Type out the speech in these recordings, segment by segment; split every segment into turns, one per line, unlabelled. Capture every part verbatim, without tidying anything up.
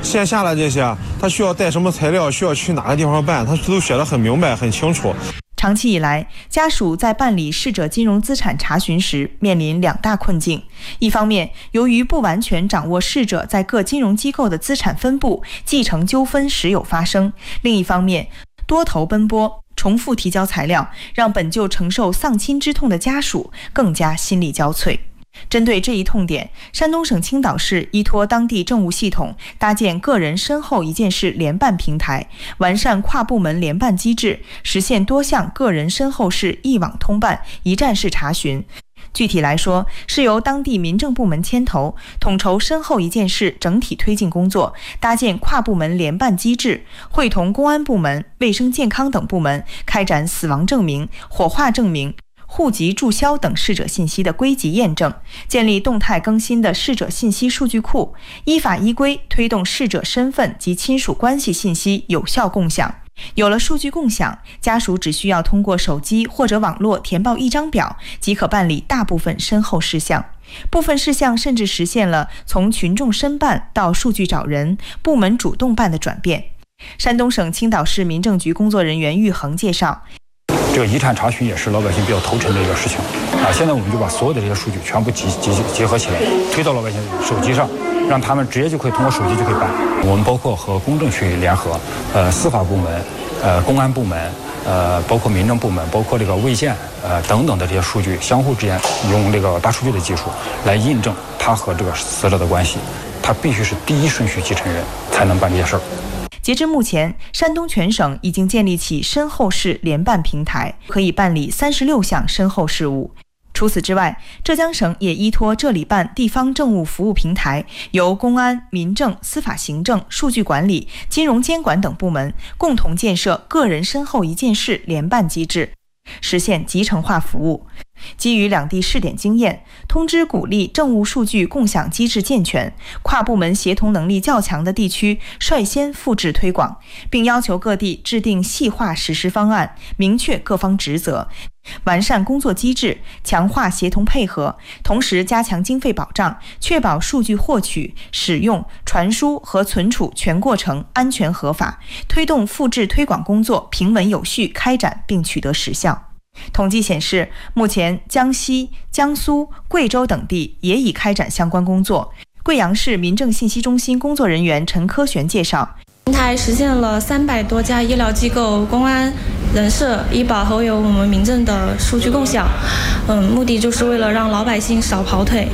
线下的这些，他需要带什么材料，需要去哪个地方办，他都写得很明白、很清楚。
长期以来，家属在办理逝者金融资产查询时面临两大困境。一方面，由于不完全掌握逝者在各金融机构的资产分布，继承纠纷时有发生；另一方面，多头奔波，重复提交材料，让本就承受丧亲之痛的家属更加心力交瘁。针对这一痛点，山东省青岛市依托当地政务系统，搭建个人身后一件事联办平台，完善跨部门联办机制，实现多项个人身后事一网通办、一站式查询。具体来说，是由当地民政部门牵头，统筹身后一件事整体推进工作，搭建跨部门联办机制，会同公安部门、卫生健康等部门开展死亡证明、火化证明、户籍注销等逝者信息的归集验证，建立动态更新的逝者信息数据库，依法依规推动逝者身份及亲属关系信息有效共享。有了数据共享，家属只需要通过手机或者网络填报一张表，即可办理大部分身后事项。部分事项甚至实现了从群众申办到数据找人、部门主动办的转变。山东省青岛市民政局工作人员玉恒介绍，
这个遗产查询也是老百姓比较头沉的一个事情啊！现在我们就把所有的这些数据全部集集结合起来，推到老百姓手机上，让他们直接就可以通过手机就可以办。我们包括和公证去联合，呃，司法部门、呃，公安部门、呃，包括民政部门，包括这个卫健呃等等的这些数据，相互之间用这个大数据的技术来印证他和这个死者的关系，他必须是第一顺序继承人才能办这些事儿。
截至目前，山东全省已经建立起身后事联办平台，可以办理三十六项身后事务。除此之外，浙江省也依托浙理办地方政务服务平台，由公安、民政、司法行政、数据管理、金融监管等部门共同建设个人身后一件事联办机制，实现集成化服务。基于两地试点经验，通知鼓励政务数据共享机制健全，跨部门协同能力较强的地区率先复制推广，并要求各地制定细化实施方案，明确各方职责，完善工作机制，强化协同配合，同时加强经费保障，确保数据获取、使用、传输和存储全过程安全合法，推动复制推广工作平稳有序开展并取得实效。统计显示，目前江西、江苏、贵州等地也已开展相关工作。贵阳市民政信息中心工作人员陈科璇介绍，
平台实现了三百多家医疗机构、公安、人社、医保和有我们民政的数据共享，嗯，目的就是为了让老百姓少跑腿。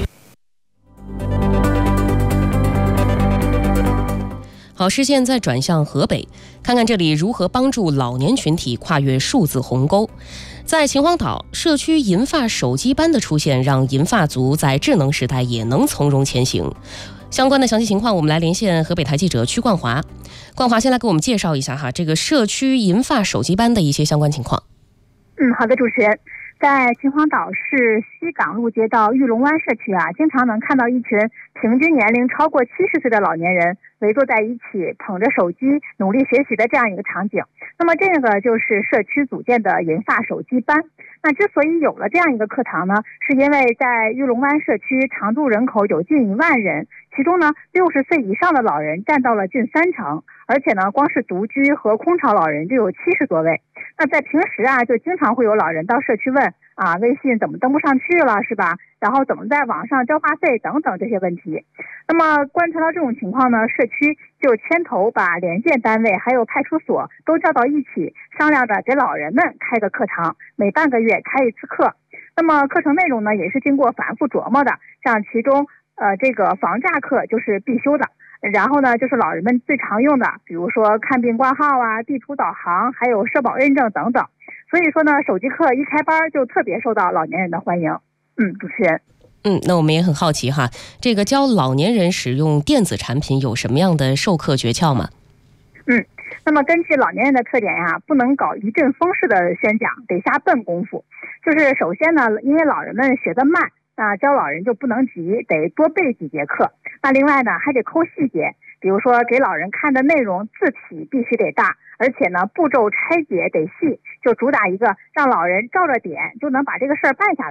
好，视线再转向河北，看看这里如何帮助老年群体跨越数字鸿沟。在秦皇岛，社区银发手机班的出现，让银发族在智能时代也能从容前行。相关的详细情况，我们来连线河北台记者曲冠华。冠华先来给我们介绍一下哈，这个社区银发手机班的一些相关情况。
嗯，好的，主持人。在秦皇岛市西港路街道玉龙湾社区啊，经常能看到一群平均年龄超过七十岁的老年人围坐在一起，捧着手机努力学习的这样一个场景。那么这个就是社区组建的银发手机班。那之所以有了这样一个课堂呢，是因为在玉龙湾社区常住人口有近一万人，其中呢六十岁以上的老人占到了近三成，而且呢光是独居和空巢老人就有七十多位。那在平时啊，就经常会有老人到社区问啊，微信怎么登不上去了，是吧？然后怎么在网上交话费等等这些问题。那么观察到这种情况呢，社区就牵头把联建单位还有派出所都叫到一起，商量着给老人们开个课堂，每半个月开一次课。那么课程内容呢，也是经过反复琢磨的，像其中呃这个房价课就是必修的。然后呢，就是老人们最常用的，比如说看病挂号啊、地图导航，还有社保认证等等。所以说呢，手机课一开班就特别受到老年人的欢迎。嗯，主持人。
嗯，那我们也很好奇哈，这个教老年人使用电子产品有什么样的授课诀窍吗？
嗯，那么根据老年人的特点呀，不能搞一阵风式的宣讲，得下笨功夫。就是首先呢，因为老人们学得慢，那教老人就不能急，得多背几节课。那另外呢，还得抠细节，比如说给老人看的内容字体必须得大，而且呢步骤拆解得细，就主打一个让老人照着点就能把这个事儿办下来。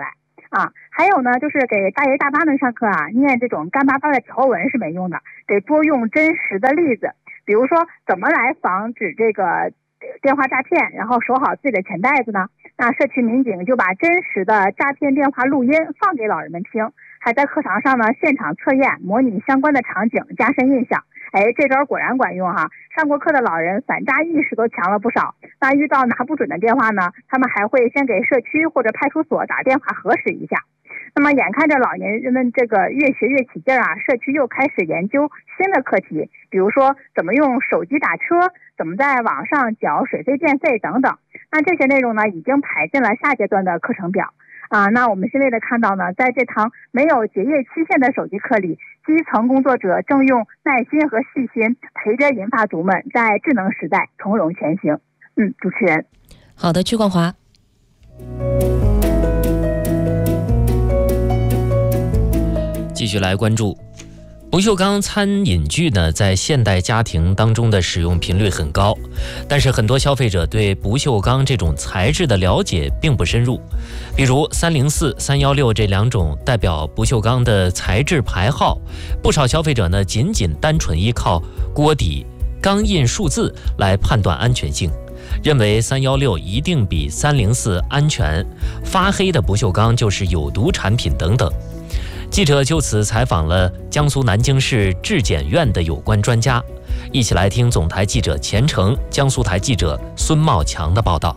啊。还有呢，就是给大爷大妈们上课啊，念这种干巴巴的条文是没用的，得多用真实的例子，比如说怎么来防止这个电话诈骗，然后守好自己的钱袋子呢？那社区民警就把真实的诈骗电话录音放给老人们听，还在课堂上呢现场测验，模拟相关的场景，加深印象。哎，这招果然管用哈！上过课的老人反诈意识都强了不少。那遇到拿不准的电话呢，他们还会先给社区或者派出所打电话核实一下。那么眼看着老年人们这个越学越起劲啊，社区又开始研究新的课题，比如说怎么用手机打车，怎么在网上缴水费电费等等。那这些内容呢，已经排进了下阶段的课程表。啊，那我们欣慰的看到呢，在这堂没有结业期限的手机课里，基层工作者正用耐心和细心陪着银发族们在智能时代从容前行。嗯，主持人。
好的，曲冠华。
继续来关注不锈钢餐饮具呢，在现代家庭当中的使用频率很高，但是很多消费者对不锈钢这种材质的了解并不深入。比如三零四、三一六这两种代表不锈钢的材质牌号，不少消费者呢仅仅单纯依靠锅底、钢印数字来判断安全性，认为三一六一定比三零四安全，发黑的不锈钢就是有毒产品等等。记者就此采访了江苏南京市质检院的有关专家，一起来听总台记者钱成、江苏台记者孙茂强的报道。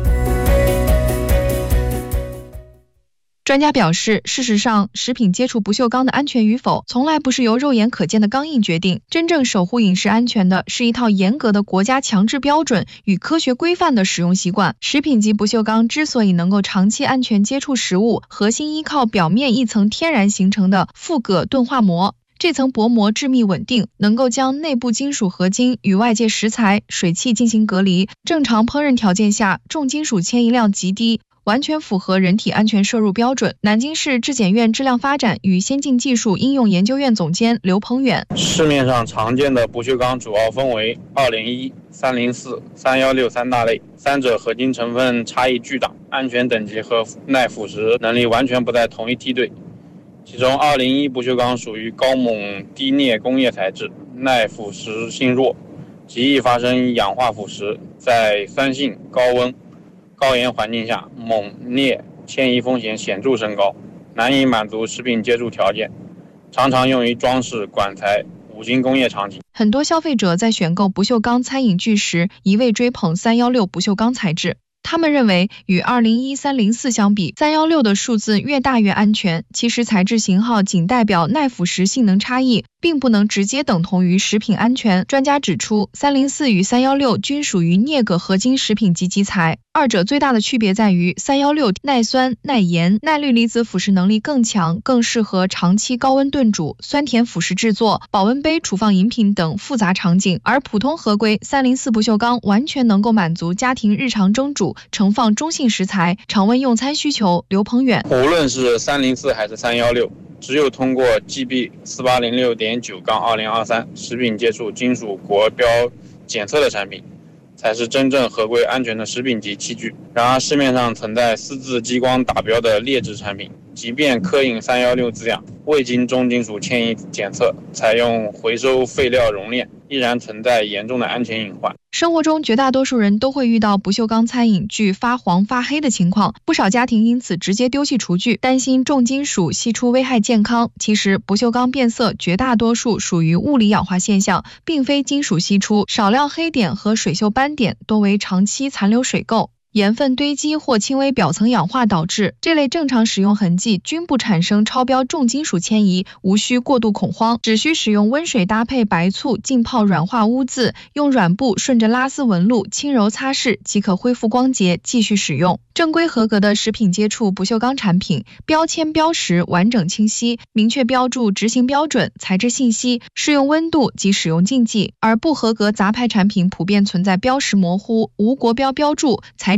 专家表示，事实上，食品接触不锈钢的安全与否，从来不是由肉眼可见的钢印决定。真正守护饮食安全的，是一套严格的国家强制标准与科学规范的使用习惯。食品级不锈钢之所以能够长期安全接触食物，核心依靠表面一层天然形成的复铬钝化膜。这层薄膜致密稳定，能够将内部金属合金与外界食材、水汽进行隔离。正常烹饪条件下，重金属迁移量极低，完全符合人体安全摄入标准。南京市质检院质量发展与先进技术应用研究院总监刘鹏远：
市面上常见的不锈钢主要分为二零一、三零四、三一六三大类，三者合金成分差异巨大，安全等级和耐腐蚀能力完全不在同一梯队。其中二零一不锈钢属于高锰低镍工业材质，耐腐蚀性弱，极易发生氧化腐蚀，在酸性、高温、高盐环境下，锰镍迁移风险显著升高，难以满足食品接触条件，常常用于装饰、管材、五金工业场景。
很多消费者在选购不锈钢餐饮具时，一味追捧三一六不锈钢材质。他们认为，与二零一、三零四相比，三一六的数字越大越安全。其实材质型号仅代表耐腐蚀性能差异，并不能直接等同于食品安全。专家指出，三零四与三一六均属于镍铬合金食品级基材，二者最大的区别在于三一六耐酸、耐盐、耐氯离子腐蚀能力更强，更适合长期高温炖煮、酸甜辅食制作、保温杯储放饮品等复杂场景，而普通合规三零四不锈钢完全能够满足家庭日常蒸煮、盛放中性食材、常温用餐需求。刘鹏远：
无论是三零四还是三一六，只有通过 G B 四八零六点九杠二零二三 食品接触金属国标检测的产品，才是真正合规安全的食品级器具。然而市面上存在私自激光打标的劣质产品，即便刻印三一六字样，未经重金属迁移检测，采用回收废料熔炼，依然存在严重的安全隐患。
生活中绝大多数人都会遇到不锈钢餐饮具发黄发黑的情况，不少家庭因此直接丢弃厨具，担心重金属析出危害健康。其实不锈钢变色绝大多数属于物理氧化现象，并非金属析出，少量黑点和水锈斑点多为长期残留水垢、盐分堆积或轻微表层氧化导致。这类正常使用痕迹均不产生超标重金属迁移，无需过度恐慌，只需使用温水搭配白醋浸泡软化污渍，用软布顺着拉丝纹路轻柔擦拭即可恢复光洁，继续使用。正规合格的食品接触不锈钢产品，标签标识完整清晰，明确标注执行标准、材质信息、适用温度及使用禁忌，而不合格杂牌产品普遍存在标识模糊、无国标标注、材质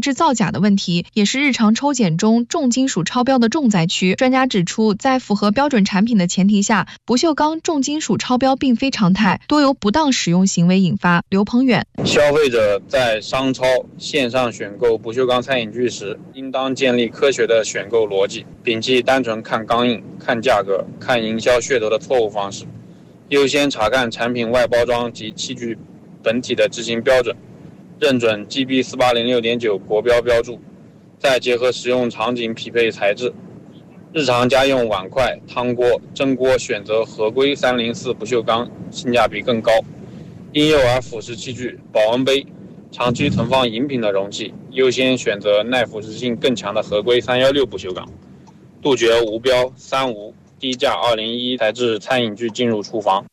质造假的问题，也是日常抽检中重金属超标的重灾区。专家指出，在符合标准产品的前提下，不锈钢重金属超标并非常态，多由不当使用行为引发。刘鹏远，
消费者在商超线上选购不锈钢餐饮具时，应当建立科学的选购逻辑，摒弃单纯看钢印、看价格、看营销噱头的错误方式，优先查看产品外包装及器具本体的执行标准，认准 G B 四八零六点九 国标标注，再结合使用场景匹配材质。日常家用碗筷、汤锅、蒸锅选择合规三零四不锈钢，性价比更高。婴幼儿辅食器具、保温杯、长期存放饮品的容器，优先选择耐腐蚀性更强的合规三一六不锈钢，杜绝无标、三无、低价二零一材质餐饮具进入厨房。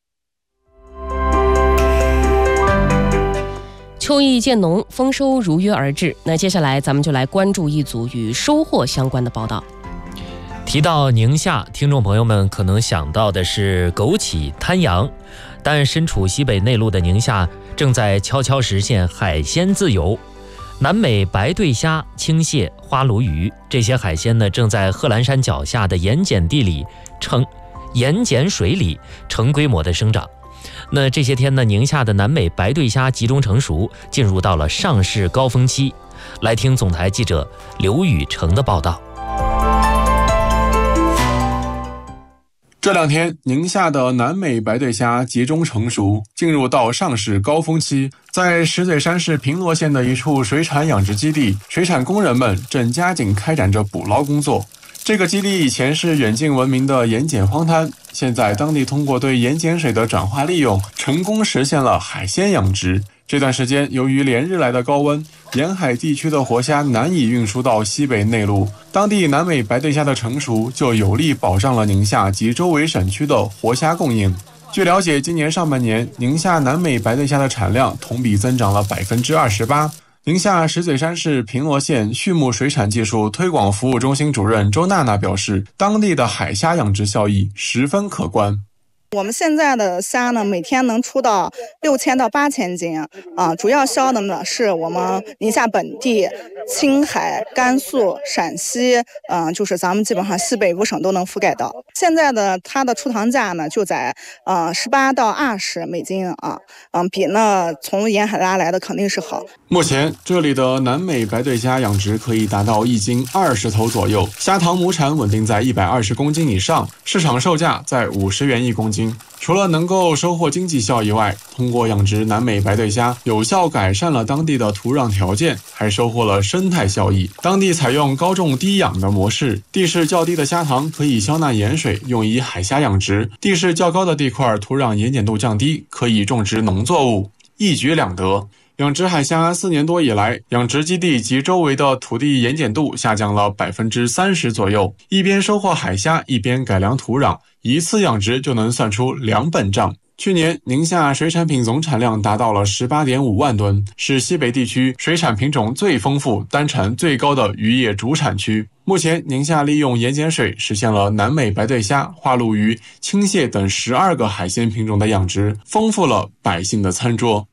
秋意渐浓，丰收如约而至。那接下来咱们就来关注一组与收获相关的报道。
提到宁夏，听众朋友们可能想到的是枸杞、滩羊，但身处西北内陆的宁夏正在悄悄实现海鲜自由。南美白对虾、青蟹、花鲈鱼这些海鲜呢，正在贺兰山脚下的盐碱地里成盐碱水里成规模的生长。那这些天呢，宁夏的南美白对虾集中成熟，进入到了上市高峰期。来听总台记者刘雨成的报道。
这两天，宁夏的南美白对虾集中成熟，进入到上市高峰期。在石嘴山市平罗县的一处水产养殖基地，水产工人们正加紧开展着捕捞工作。这个基地以前是远近闻名的盐碱荒滩，现在当地通过对盐碱水的转化利用，成功实现了海鲜养殖。这段时间，由于连日来的高温，沿海地区的活虾难以运输到西北内陆，当地南美白对虾的成熟就有力保障了宁夏及周围省区的活虾供应。据了解，今年上半年，宁夏南美白对虾的产量同比增长了百分之二十八。宁夏石嘴山市平罗县畜牧水产技术推广服务中心主任周娜娜表示，当地的海虾养殖效益十分可观。
我们现在的虾呢，每天能出到六千到八千斤啊，主要销的呢是我们宁夏本地、青海、甘肃、陕西，嗯、呃，就是咱们基本上西北五省都能覆盖到。现在的它的出塘价呢就在呃十八到二十美金啊，嗯、呃，比那从沿海拉来的肯定是好。
目前这里的南美白对虾养殖可以达到一斤二十头左右，虾塘亩产稳定在一百二十公斤以上，市场售价在五十元一公斤。除了能够收获经济效益外，通过养殖南美白对虾，有效改善了当地的土壤条件，还收获了生态效益。当地采用高种低养的模式，地势较低的虾塘可以消纳盐水，用于海虾养殖；地势较高的地块，土壤盐碱度降低，可以种植农作物，一举两得。养殖海虾四年多以来，养殖基地及周围的土地盐碱度下降了百分之三十左右。一边收获海虾，一边改良土壤，一次养殖就能算出两本账。去年，宁夏水产品总产量达到了 十八点五万吨，是西北地区水产品种最丰富、单产最高的渔业主产区。目前，宁夏利用盐碱水实现了南美白对虾、花鲈鱼、青蟹等十二个海鲜品种的养殖，丰富了百姓的餐桌。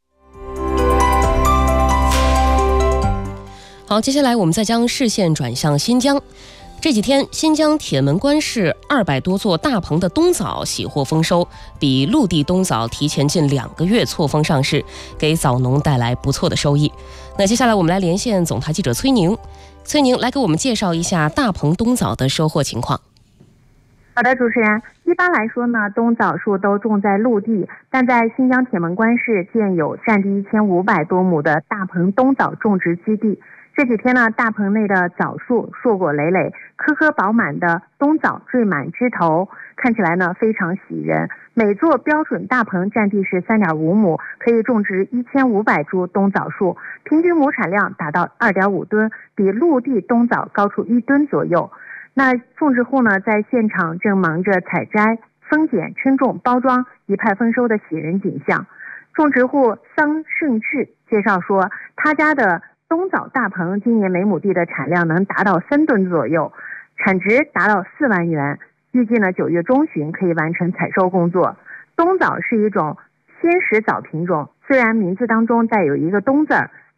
好，接下来我们再将视线转向新疆。这几天，新疆铁门关市二百多座大棚的冬枣喜获丰收，比陆地冬枣提前近两个月错峰上市，给枣农带来不错的收益。那接下来我们来连线总台记者崔宁，崔宁来给我们介绍一下大棚冬枣的收获情况。
好的，主持人，一般来说呢，冬枣树都种在陆地，但在新疆铁门关市建有占地一千五百多亩的大棚冬枣种植基地。这几天呢，大棚内的枣树硕果累累，颗颗饱满的冬枣缀满枝头，看起来呢非常喜人。每座标准大棚占地是 三点五亩，可以种植一千五百株冬枣树，平均亩产量达到 二点五吨，比陆地冬枣高出一吨左右。那种植户呢，在现场正忙着采摘、分拣、称重、包装，一派丰收的喜人景象。种植户桑胜志介绍说，他家的冬枣大棚今年每亩地的产量能达到三吨左右，产值达到四万元，预计呢九月中旬可以完成采收工作。冬枣是一种鲜食枣品种，虽然名字当中带有一个冬字儿，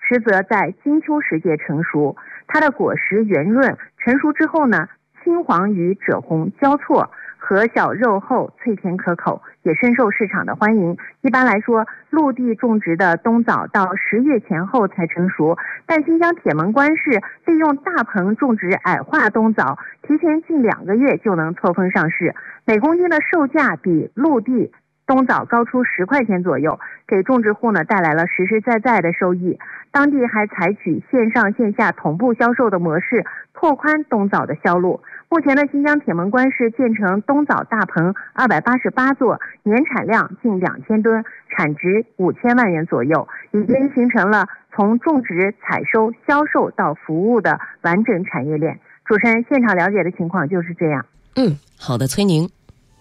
实则在金秋时节成熟。它的果实圆润，成熟之后呢，青黄与赭红交错，核小肉厚，脆甜可口，也深受市场的欢迎。一般来说，陆地种植的冬枣到十月前后才成熟，但新疆铁门关市利用大棚种植矮化冬枣，提前近两个月就能错峰上市，每公斤的售价比陆地冬枣高出十块钱左右，给种植户呢带来了实实在在的收益。当地还采取线上线下同步销售的模式，拓宽冬枣的销路。目前的新疆铁门关市建成冬枣大棚二百八十八座，年产量近两千吨，产值五千万元左右，已经形成了从种植、采收、销售到服务的完整产业链。主持人，现场了解的情况就是这样。
嗯，好的，崔宁。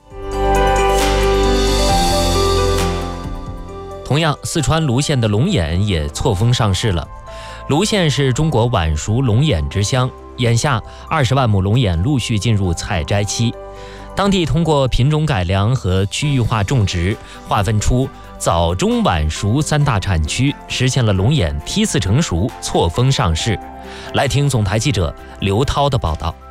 同样，四川泸县的龙眼也错峰上市了。泸县是中国晚熟龙眼之乡，眼下二十万亩龙眼陆续进入采摘期。当地通过品种改良和区域化种植，划分出早中晚熟三大产区，实现了龙眼梯次成熟、错峰上市。来听总台记者刘涛的报道。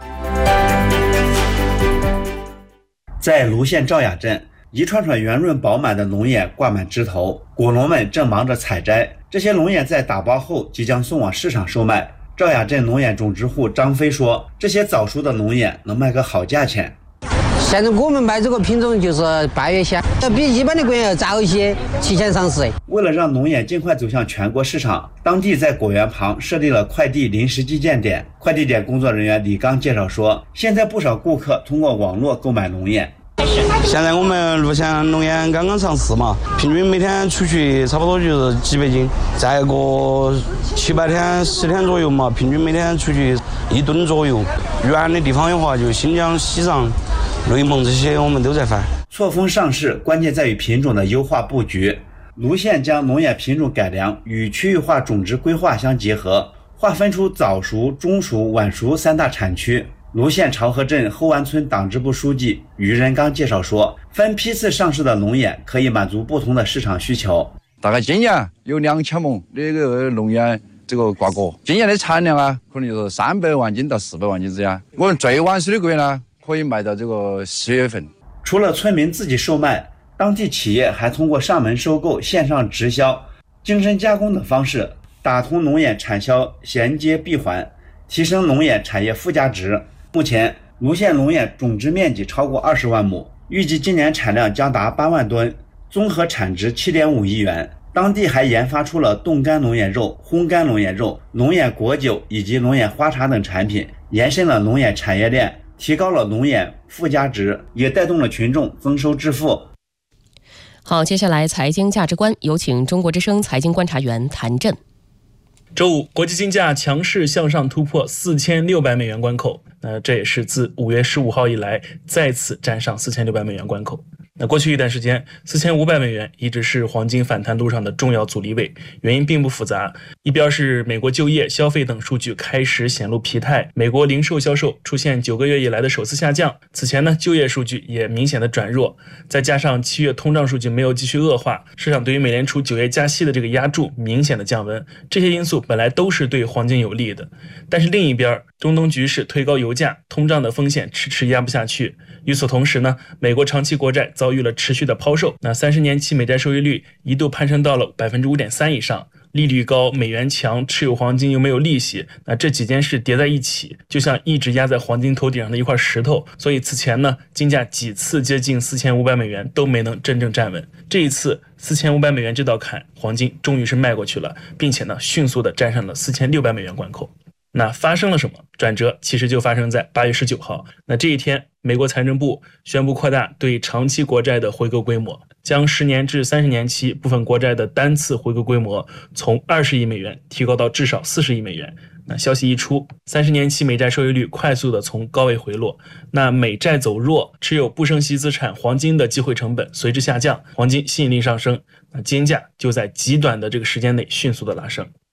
在泸县赵雅镇，一串串圆润饱满的龙眼挂满枝头，果农们正忙着采摘。这些龙眼在打包后即将送往市场售卖。赵雅镇龙眼种植户张飞说，这些早熟的龙眼能卖个好价钱。
现在我们买这个品种就是八月鲜，比一般的果园要早一些，提前上市。
为了让龙眼尽快走向全国市场，当地在果园旁设立了快递临时寄件点。快递点工作人员李刚介绍说，现在不少顾客通过网络购买龙眼。
现在我们泸县龙眼刚刚上市嘛，平均每天出去差不多就是几百斤，再过七八天、十天左右嘛，平均每天出去一吨左右。远的地方的话，就新疆、西藏、内蒙这些我们都在贩。
错峰上市关键在于品种的优化布局。泸县将龙眼品种改良与区域化种植规划相结合，划分出早熟、中熟、晚熟三大产区。泸县潮河镇后湾村党支部书记于仁刚介绍说，分批次上市的龙眼可以满足不同的市场需求。
大概今年有两千亩的这个龙眼这个挂果，今年的产量啊，可能就是三百万斤到四百万斤之间。我们最晚熟的果呢，可以卖到这个十月份。
除了村民自己售卖，当地企业还通过上门收购、线上直销、精深加工等方式，打通龙眼产销衔接闭环，提升龙眼产业附加值。目前，泸县龙眼种植面积超过二十万亩，预计今年产量将达八万吨，综合产值七点五亿元。当地还研发出了冻干龙眼肉、烘干龙眼肉、龙眼果酒以及龙眼花茶等产品，延伸了龙眼产业链，提高了龙眼附加值，也带动了群众增收致富。
好，接下来财经价值观，有请中国之声财经观察员谭震。
周五，国际金价强势向上突破四千六百美元关口，那这也是自五月十五号以来再次站上四千六百美元关口。那过去一段时间，四千五百美元一直是黄金反弹路上的重要阻力位，原因并不复杂。一边是美国就业、消费等数据开始显露疲态，美国零售销售出现九个月以来的首次下降。此前呢，就业数据也明显的转弱，再加上七月通胀数据没有继续恶化，市场对于美联储九月加息的这个压注明显的降温，这些因素本来都是对黄金有利的。但是另一边，中东局势推高油价，通胀的风险迟迟压不下去。与此同时呢，美国长期国债遭遇了持续的抛售，那三十年期美债收益率一度攀升到了 百分之五点三 以上，利率高，美元强，持有黄金又没有利息，那这几件事叠在一起，就像一直压在黄金头顶上的一块石头。所以此前呢，金价几次接近四千五百美元都没能真正站稳。这一次四千五百美元这道坎，黄金终于是迈过去了，并且呢，迅速的站上了四千六百美元关口。那发生了什么？转折其实就发生在八月十九号。那这一天，美国财政部宣布扩大对长期国债的回购规模，将十年至三十年期部分国债的单次回购规模从二十亿美元提高到至少四十亿美元。那消息一出，三十年期美债收益率快速的从高位回落，那美债走弱，持有不升息资产黄金的机会成本随之下降，黄金吸引力上升，那金价就在极短的这个时间内迅速的拉升。我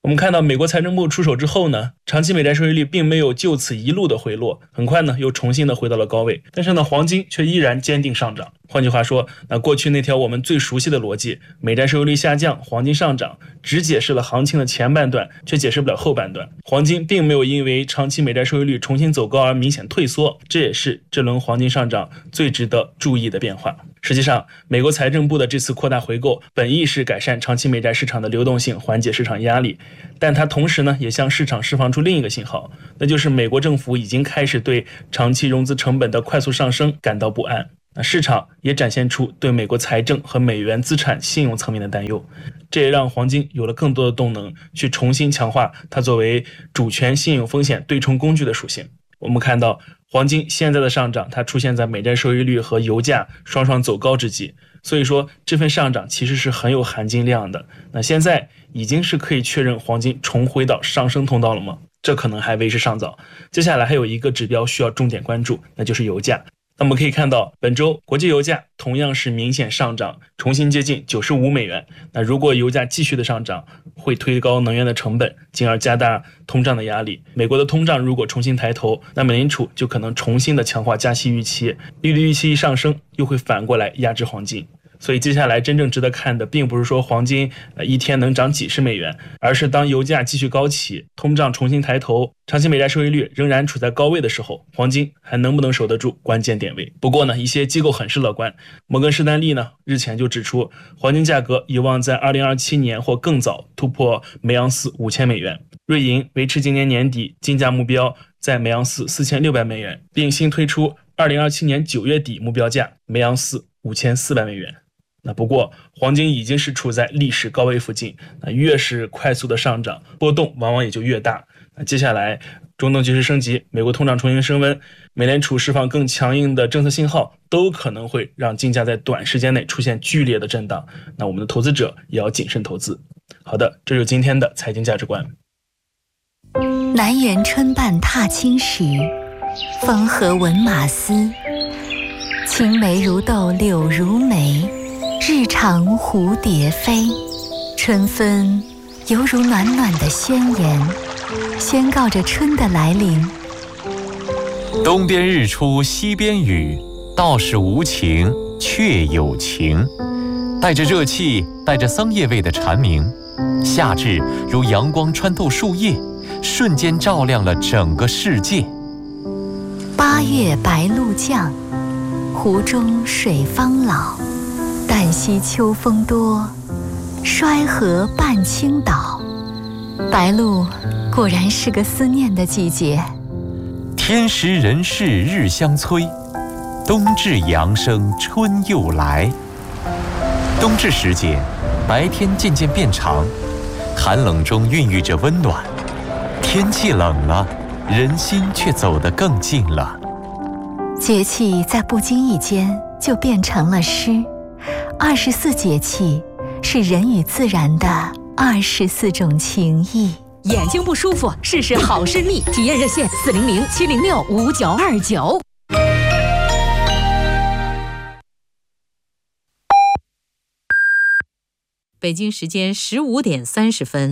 我们看到美国财政部出手之后呢，长期美债收益率并没有就此一路的回落，很快呢又重新的回到了高位，但是呢黄金却依然坚定上涨。换句话说，那过去那条我们最熟悉的逻辑，美债收益率下降，黄金上涨，只解释了行情的前半段，却解释不了后半段。黄金并没有因为长期美债收益率重新走高而明显退缩，这也是这轮黄金上涨最值得注意的变化。实际上，美国财政部的这次扩大回购本意是改善长期美债市场的流动性，缓解市场压力，但它同时呢也向市场释放出另一个信号，那就是美国政府已经开始对长期融资成本的快速上升感到不安。那市场也展现出对美国财政和美元资产信用层面的担忧，这也让黄金有了更多的动能去重新强化它作为主权信用风险对冲工具的属性。我们看到黄金现在的上涨，它出现在美债收益率和油价双双走高之际，所以说这份上涨其实是很有含金量的。那现在已经是可以确认黄金重回到上升通道了吗？这可能还为时尚早。接下来还有一个指标需要重点关注，那就是油价。那我们可以看到，本周国际油价同样是明显上涨，重新接近九十五美元。那如果油价继续的上涨，会推高能源的成本，进而加大通胀的压力。美国的通胀如果重新抬头，那美联储就可能重新的强化加息预期，利率预期一上升，又会反过来压制黄金。所以接下来真正值得看的并不是说黄金呃一天能涨几十美元，而是当油价继续高企，通胀重新抬头，长期美债收益率仍然处在高位的时候，黄金还能不能守得住关键点位？不过呢，一些机构很是乐观。摩根士丹利呢日前就指出，黄金价格有望在二零二七年或更早突破每盎司五千美元。瑞银维持今年年底金价目标在每盎司四千六百美元，并新推出二零二七年九月底目标价每盎司五千四百美元。那不过黄金已经是处在历史高位附近，那越是快速的上涨，波动往往也就越大。那接下来中东局势升级，美国通胀重新升温，美联储释放更强硬的政策信号，都可能会让金价在短时间内出现剧烈的震荡。那我们的投资者也要谨慎投资。好的，这就是今天的财经价值观。
南园春半踏青时，风和闻马嘶。青梅如豆柳如眉，日长蝴蝶飞。春分犹如暖暖的宣言，宣告着春的来临。
东边日出西边雨，道是无晴却有晴。带着热气，带着桑叶味的蝉鸣，夏至如阳光穿透树叶，瞬间照亮了整个世界。
八月白露降，湖中水方老。旦夕秋风多，衰河半倾倒。白露果然是个思念的季节。
天时人事日相催，冬至阳生春又来。冬至时节，白天渐渐变长，寒冷中孕育着温暖。天气冷了，人心却走得更近了。
节气在不经意间就变成了诗。二十四节气是人与自然的二十四种情谊。
眼睛不舒服，试试好视力，体验热线四零零七零六五九二九。北京时间十五点三十分。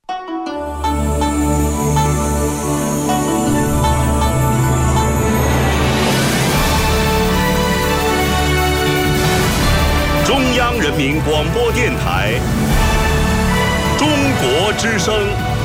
中央人民广播电台中国之声。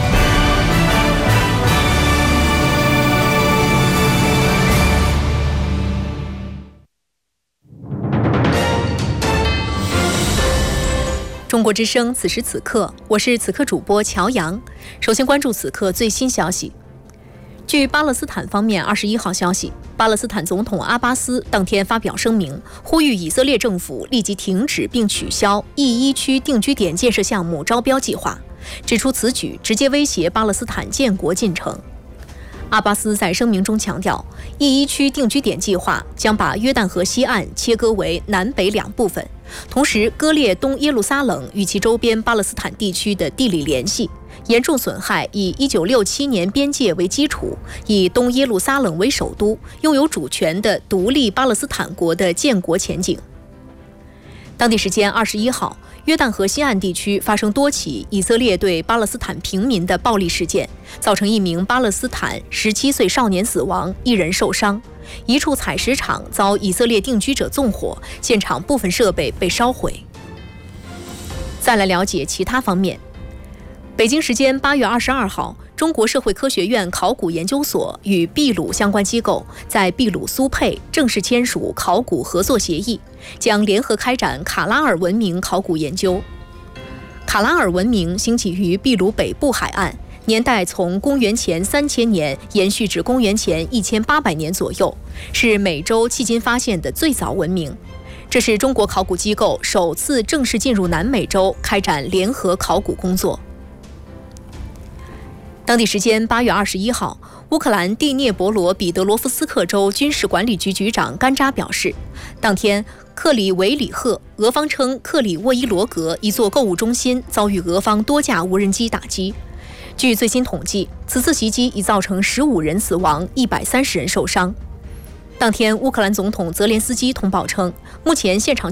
中国之声，此时此刻，我是此刻主播乔阳。首先关注此刻最新消息。据巴勒斯坦方面二十一号消息，巴勒斯坦总统阿巴斯当天发表声明，呼吁以色列政府立即停止并取消 E 一区定居点建设项目招标计划，指出此举直接威胁巴勒斯坦建国进程。阿巴斯在声明中强调 ，E 一区定居点计划将把约旦河西岸切割为南北两部分，同时割裂东耶路撒冷与其周边巴勒斯坦地区的地理联系，严重损害以一九六七年边界为基础，以东耶路撒冷为首都，拥有主权的独立巴勒斯坦国的建国前景。当地时间二十一号， 约旦河西岸地区发生多起以色列对巴勒斯坦平民的暴力事件，造成一名巴勒斯坦十七岁少年死亡，一人受伤。一处采石场遭以色列定居者纵火，现场部分设备被烧毁。再来了解其他方面。北京时间八月二十二号，中国社会科学院考古研究所与秘鲁相关机构在秘鲁苏佩正式签署考古合作协议，将联合开展卡拉尔文明考古研究。卡拉尔文明兴起于秘鲁北部海岸，年代从公元前三千年延续至公元前一千八百年左右，是美洲迄今发现的最早文明。这是中国考古机构首次正式进入南美洲开展联合考古工作。当地时间八月二十一号，乌克兰第聂伯罗彼得罗夫斯克州军事管理局局长甘扎表示，当天克里维里赫，俄方称克里沃伊罗格一座购物中心遭遇俄方多架无人机打击。据最新统计，此次袭击已造成十五人死亡，一百三十人受伤。当天，乌克兰总统泽连斯基通报称，目前现场